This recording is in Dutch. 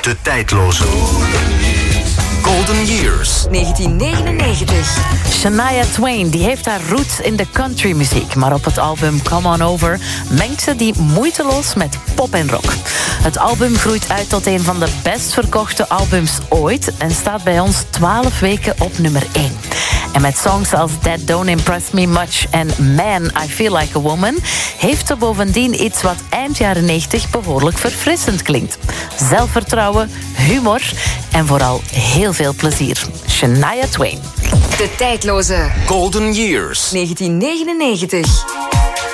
De tijdloze Golden Years. 1999. Shania Twain die heeft haar roots in de countrymuziek, maar op het album Come On Over mengt ze die moeiteloos met pop en rock. Het album groeit uit tot een van de best verkochte albums ooit en staat bij ons 12 weken op nummer 1. En met songs als That Don't Impress Me Much en Man, I Feel Like a Woman heeft ze bovendien iets wat eind jaren 90 behoorlijk verfrissend klinkt. Zelfvertrouwen, humor en vooral heel veel plezier. Shania Twain. De tijdloze Golden Years. 1999.